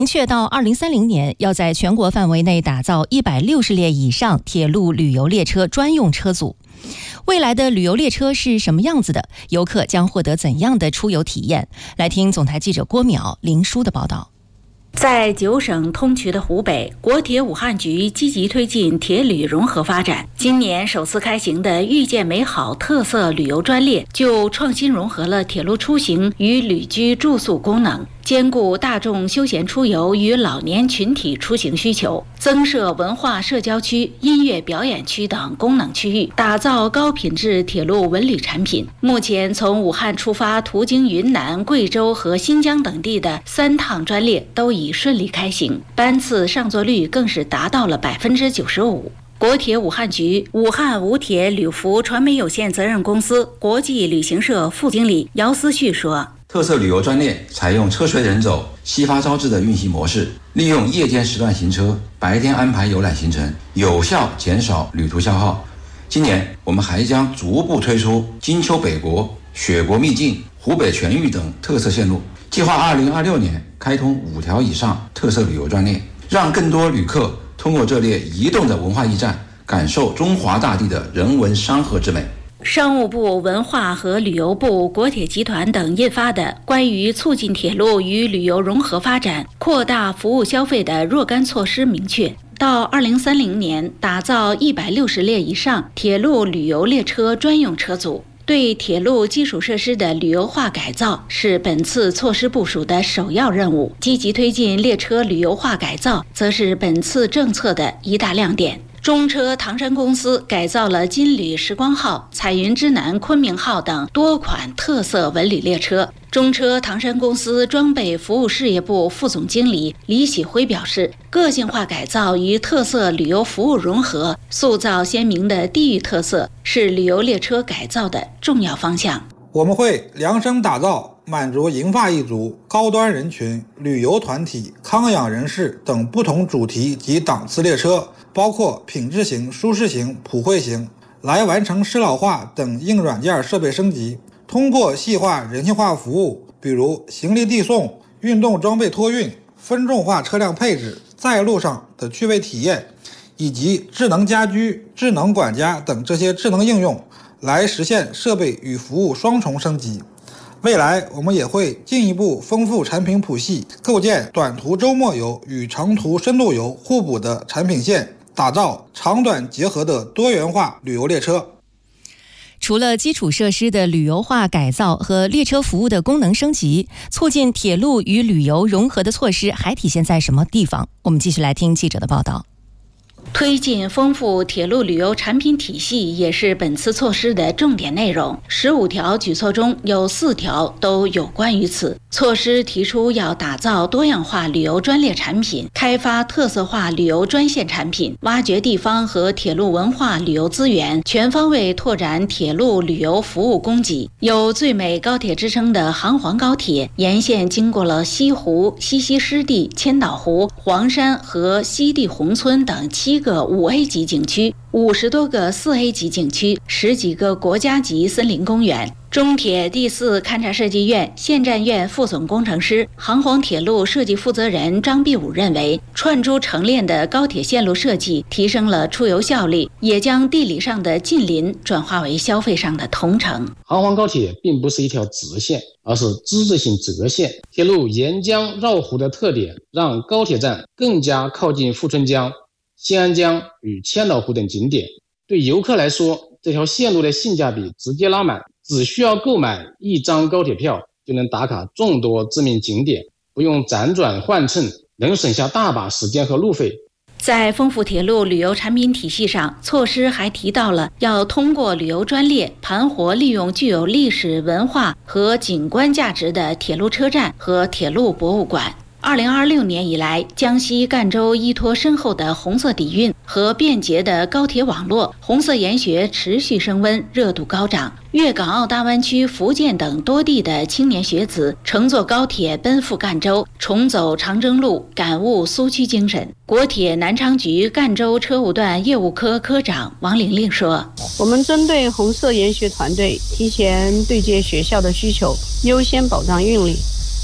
明确到2030年要在全国范围内打造160列以上铁路旅游列车专用车组。未来的旅游列车是什么样子的？游客将获得怎样的出游体验？来听总台记者郭淼、林舒的报道。 在9省通衢的湖北，国铁武汉局积极推进铁旅融合发展。今年首次开行的遇见美好特色旅游专列，就创新融合了铁路出行与旅居住宿功能，兼顾大众休闲出游与老年群体出行需求，增设文化社交区、音乐表演区等功能区域，打造高品质铁路文旅产品。目前从武汉出发途经云南、贵州和新疆等地的3趟专列都已顺利开行，班次上座率更是达到了95%。国铁武汉局武汉武铁旅服传媒有限责任公司国际旅行社副经理姚思旭说， 特色旅游专列采用车随人走、夕发朝至的运行模式，利用夜间时段行车，白天安排游览行程，有效减少旅途消耗。今年我们还将逐步推出金秋北国、雪国秘境、湖北全域等特色线路，计划2026年开通5条以上特色旅游专列，让更多旅客通过这列移动的文化驿站，感受中华大地的人文山河之美。 商务部、文化和旅游部、国铁集团等印发的关于促进铁路与旅游融合发展、扩大服务消费的若干措施明确，到2030年打造160列以上铁路旅游列车专用车组。对铁路基础设施的旅游化改造是本次措施部署的首要任务，积极推进列车旅游化改造则是本次政策的一大亮点。中车唐山公司改造了金旅时光号、彩云之南昆明号等多款特色文旅列车。中车唐山公司装备服务事业部副总经理李喜辉表示，个性化改造与特色旅游服务融合，塑造鲜明的地域特色，是旅游列车改造的重要方向。 我们会量身打造满足银发一族、高端人群、旅游团体、康养人士等不同主题及档次列车，包括品质型、舒适型、普惠型，来完成适老化等硬软件设备升级。通过细化人性化服务，比如行李递送、运动装备托运、分众化车辆配置、在路上的趣味体验，以及智能家居、智能管家等这些智能应用，来实现设备与服务双重升级。未来我们也会进一步丰富产品谱系，构建短途周末游与长途深度游互补的产品线，打造长短结合的多元化旅游列车。 除了基础设施的旅游化改造和列车服务的功能升级，促进铁路与旅游融合的措施还体现在什么地方？我们继续来听记者的报道。 推进丰富铁路旅游产品体系也是本次措施的重点内容。15条举措中有4条都有关于此。措施提出要打造多样化旅游专列产品，开发特色化旅游专线产品，挖掘地方和铁路文化旅游资源，全方位拓展铁路旅游服务供给。有最美高铁之称的杭黄高铁，沿线经过了西湖、西溪湿地、千岛湖、黄山和西递宏村等7个5A 级景区，50多个4A 级景区，10几个国家级森林公园。中铁第4勘察设计院现站院副总工程师、杭黄铁路设计负责人张必武认为，串珠成链的高铁线路设计提升了出游效率，也将地理上的近邻转化为消费上的同城。 杭黄高铁并不是一条直线，而是之字形折线。铁路沿江绕湖的特点，让高铁站更加靠近富春江、新安江与千岛湖等景点。对游客来说，这条线路的性价比直接拉满，只需要购买1张高铁票就能打卡众多知名景点，不用辗转换乘，能省下大把时间和路费。 在丰富铁路旅游产品体系上，措施还提到了要通过旅游专列盘活利用具有历史文化和景观价值的铁路车站和铁路博物馆。2026年以来，江西赣州依托深厚的红色底蕴和便捷的高铁网络，红色研学持续升温，热度高涨。粤港澳大湾区、福建等多地的青年学子乘坐高铁奔赴赣州，重走长征路，感悟苏区精神。国铁南昌局赣州车务段业务科科长王玲玲说：“ 我们针对红色研学团队，提前对接学校的需求，优先保障运力。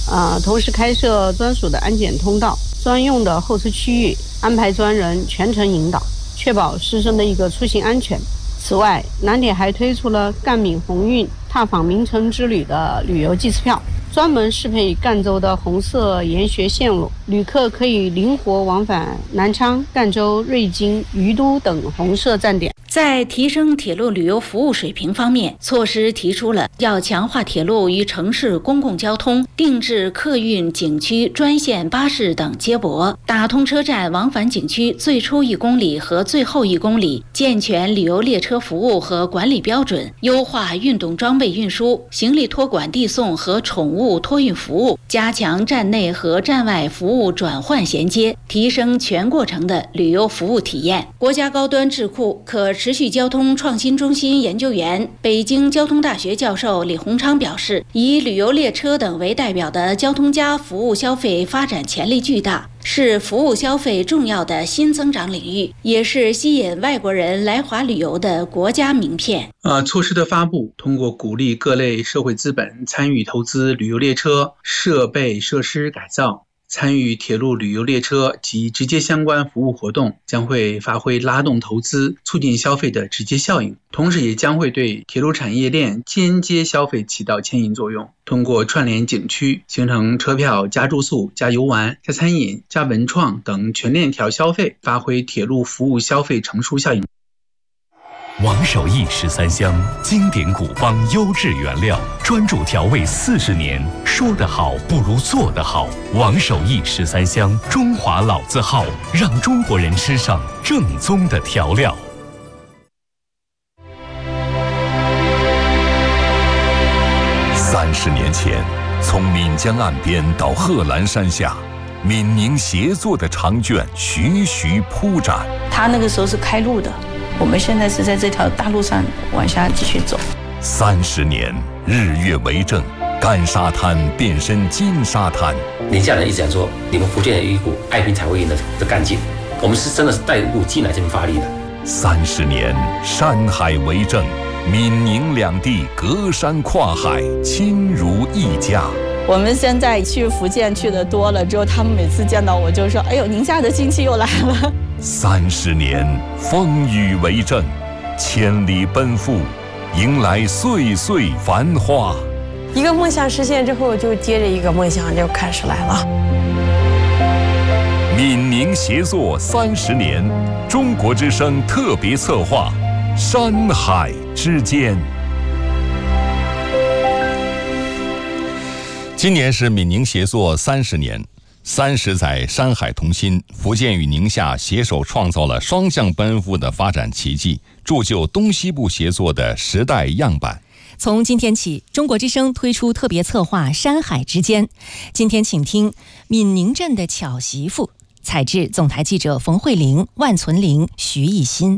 同时开设专属的安检通道、专用的候车区域，安排专人全程引导，确保师生的一个出行安全。此外，南铁还推出了赣闽鸿运踏访名城之旅的旅游季次票，专门适配赣州的红色研学线路，旅客可以灵活往返南昌、赣州、瑞金、于都等红色站点。 在提升铁路旅游服务水平方面，措施提出了要强化铁路与城市公共交通、定制客运景区专线巴士等接驳，打通车站往返景区最初1公里和最后1公里，健全旅游列车服务和管理标准，优化运动装备运输、行李托管递送和宠物托运服务，加强站内和站外服务转换衔接，提升全过程的旅游服务体验。国家高端智库可持续交通创新中心研究员、北京交通大学教授李洪昌表示，以旅游列车等为代表的交通加服务消费发展潜力巨大，是服务消费重要的新增长领域，也是吸引外国人来华旅游的国家名片。 措施的发布，通过鼓励各类社会资本参与投资旅游列车设备设施改造，参与铁路旅游列车及直接相关服务活动，将会发挥拉动投资、促进消费的直接效应，同时也将会对铁路产业链间接消费起到牵引作用。通过串联景区，形成车票加住宿加游玩加餐饮加文创等全链条消费，发挥铁路服务消费乘数效应。 王守义13香，经典古方优质原料，专注调味40年，说得好不如做得好。王守义13香，中华老字号，让中国人吃上正宗的调料。 30年前，从岷江岸边到贺兰山下，闽宁协作的长卷徐徐铺展。 他那个时候是开路的，我们现在是在这条大路上往下继续走。 30年，日月为证，干沙滩变身金沙滩。 宁夏人一直讲说，你们福建有一股爱拼才会赢的干劲，我们是真的是带一股劲来这边发力的。 30年，山海为证，闽宁两地隔山跨海，亲如一家。 我们现在去福建去的多了之后，他们每次见到我就说：“哎呦，宁夏的亲戚又来了。 ”30年，风雨为证，千里奔赴，迎来岁岁繁花。 一个梦想实现之后，就接着一个梦想就开始来了。 闽宁协作30年，中国之声特别策划，山海之间。今年是闽宁协作30年，30载山海同心，福建与宁夏携手创造了双向奔赴的发展奇迹，铸就东西部协作的时代样板。 从今天起，中国之声推出特别策划《山海之间》。今天请听闽宁镇的巧媳妇，采制总台记者冯慧玲、万存玲、徐艺新。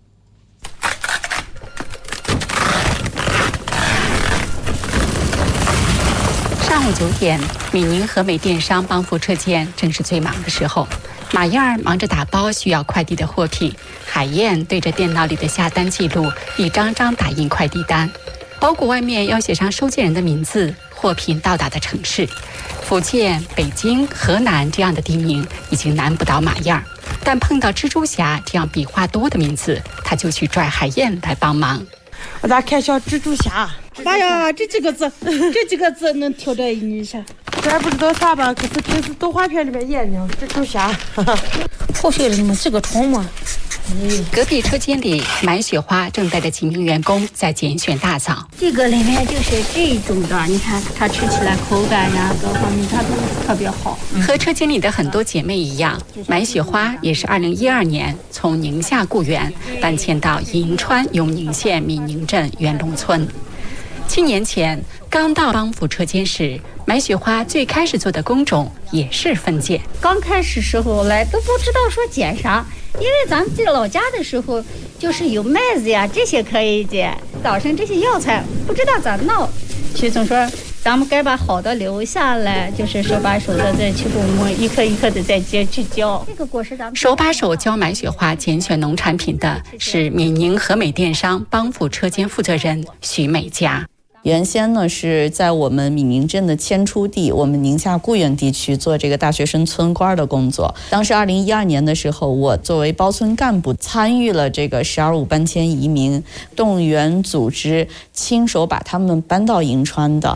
上午9点，闽宁和美电商帮扶车间正是最忙的时候。马燕儿忙着打包需要快递的货品，海燕对着电脑里的下单记录，一张张打印快递单。包裹外面要写上收件人的名字、货品到达的城市。福建、北京、河南这样的地名已经难不倒马燕儿，但碰到蜘蛛侠这样笔画多的名字，他就去拽海燕来帮忙。 我咋看像蜘蛛侠？妈呀，这几个字能挑在一起。这还不知道啥吧？可是平时动画片里面演的蜘蛛侠。破碎了吗？这个虫吗？ 隔壁车间里，买雪花正带着几名员工在拣选大枣。 这个里面就是这种的，你看它吃起来口感呀，各方面它都特别好。 和车间里的很多姐妹一样，买雪花也是2012年从宁夏固原搬迁到银川永宁县闽宁镇元龙村。7年前刚到帮扶车间时，买雪花最开始做的工种也是分拣。 刚开始时候来都不知道说捡啥，因为咱们在老家的时候就是有麦子呀这些可以捡，早晨这些药材不知道咋弄。徐总说咱们该把好的留下来，就是手把手的再去给我们一颗一颗的再接去浇。这个果实咱们手把手教买雪花拣选农产品的是闽宁和美电商帮扶车间负责人徐美佳。 原先呢是在我们闽宁镇的迁出地，我们宁夏固原地区做这个大学生村官的工作。当时2012年的时候，我作为包村干部参与了这个12.5搬迁移民，动员组织，亲手把他们搬到银川的。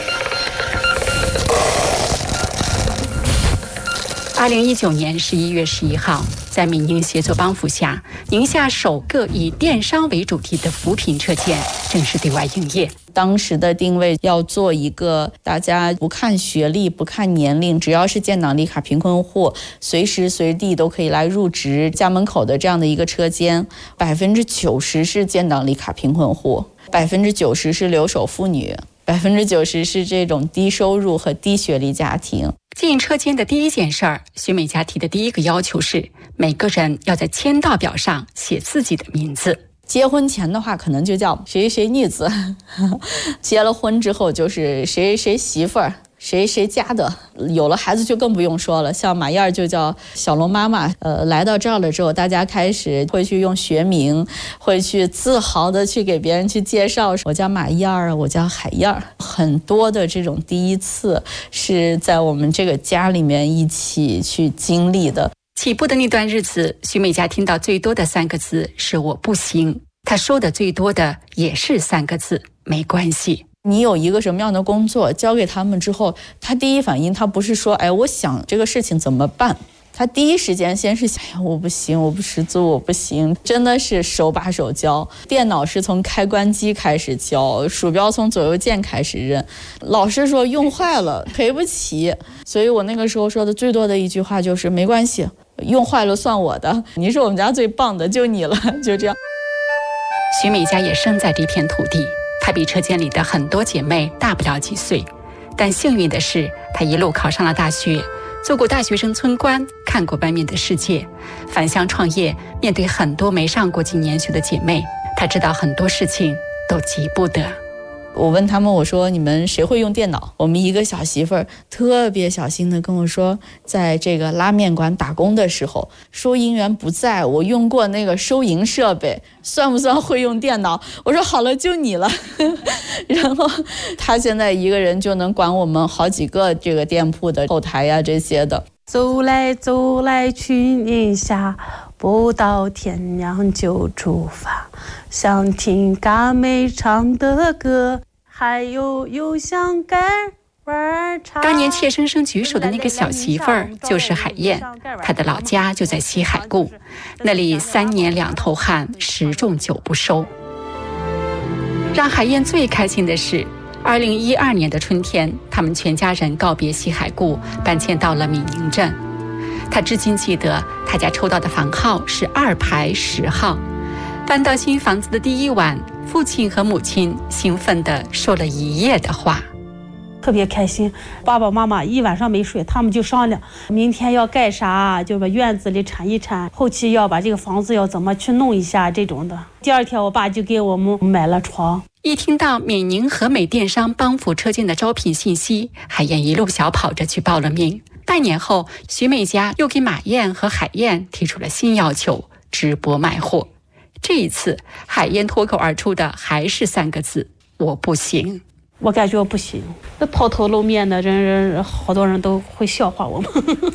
2019年11月11号，在闽宁协作帮扶下，宁夏首个以电商为主题的扶贫车间正式对外营业。 当时的定位要做一个大家不看学历、不看年龄，只要是建档立卡贫困户，随时随地都可以来入职家门口的这样的一个车间。90%是建档立卡贫困户，90%是留守妇女，90%是这种低收入和低学历家庭。 进车间的第一件事儿，徐美佳提的第一个要求是，每个人要在签到表上写自己的名字。 结婚前的话可能就叫谁谁女子，结了婚之后就是谁谁媳妇儿，谁谁家的。有了孩子就更不用说了，像马燕就叫小龙妈妈。来到这儿了之后，大家开始会去用学名，会去自豪的去给别人去介绍，我叫马燕儿，我叫海燕儿。很多的这种第一次是在我们这个家里面一起去经历的。 起步的那段日子，徐美佳听到最多的3个字是我不行，她说的最多的也是3个字，没关系。 你有一个什么样的工作交给他们之后，他第一反应他不是说我想这个事情怎么办，他第一时间先是想我不行，我不识字，我不行，真的是手把手教。电脑是从开关机开始教，鼠标从左右键开始认，老师说用坏了赔不起，所以我那个时候说的最多的一句话就是没关系，用坏了算我的，你是我们家最棒的，就你了，就这样。 徐美佳也生在这片土地，她比车间里的很多姐妹大不了几岁，但幸运的是，她一路考上了大学，做过大学生村官，看过外面的世界，返乡创业，面对很多没上过几年学的姐妹，她知道很多事情都急不得。 我问他们，我说你们谁会用电脑？我们一个小媳妇儿特别小心的跟我说，在这个拉面馆打工的时候，收银员不在，我用过那个收银设备，算不算会用电脑？我说好了，就你了。然后他现在一个人就能管我们好几个这个店铺的后台呀这些的。 走来走来去宁夏，不到天亮就出发，想听嘎妹唱的歌，还有想干玩唱。 当年怯生生举手的那个小媳妇儿就是海燕，她的老家就在西海固，那里3年2头旱，10种9不收。让海燕最开心的是2012年的春天，他们全家人告别西海固，搬迁到了闽宁镇。他至今记得，他家抽到的房号是2排10号。搬到新房子的第一晚，父亲和母亲兴奋地说了一夜的话， 特别开心。爸爸妈妈一晚上没睡，他们就商量明天要盖啥，就把院子里铲一铲，后期要把这个房子要怎么去弄一下这种的。第2天我爸就给我们买了床。 一听到闽宁和美电商帮扶车间的招聘信息，海燕一路小跑着去报了名。半年后，徐美佳又给马燕和海燕提出了新要求，直播卖货。这一次，海燕脱口而出的还是3个字：我不行。 我感觉我不行，那抛头露面的人，好多人都会笑话我们。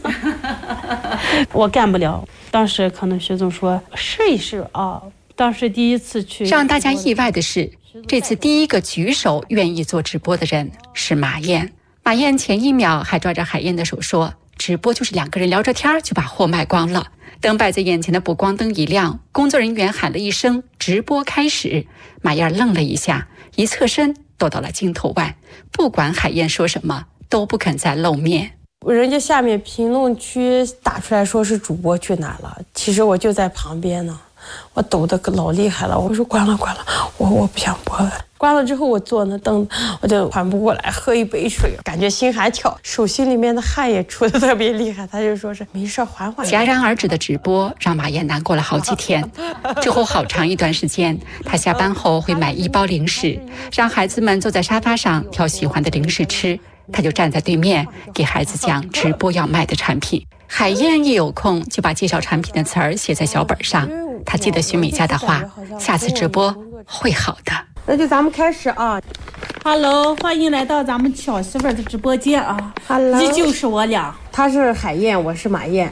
我干不了。当时可能徐总说试一试啊。当时第一次去， 让大家意外的是，这次第一个举手愿意做直播的人是马燕。马燕前一秒还抓着海燕的手说，直播就是2个人聊着天就把货卖光了。等摆在眼前的补光灯一亮，工作人员喊了一声直播开始，马燕愣了一下，一侧身躲到了镜头外，不管海燕说什么都不肯再露面。 人家下面评论区打出来说是主播去哪了，其实我就在旁边呢，我抖得老厉害了。我说关了，我不想播了。关了之后，我坐那凳子，我就缓不过来，喝一杯水，感觉心还跳，手心里面的汗也出得特别厉害。他就说是没事，缓缓。 戛然而止的直播让马燕难过了好几天。之后好长一段时间，他下班后会买1包零食，让孩子们坐在沙发上挑喜欢的零食吃，他就站在对面给孩子讲直播要卖的产品。海燕一有空就把介绍产品的词儿写在小本上，他记得徐美佳的话，下次直播会好的。 那就咱们开始啊。 Hello， 欢迎来到咱们巧媳妇的直播间啊。 Hello， 依旧是我俩。 她是海燕，我是马燕。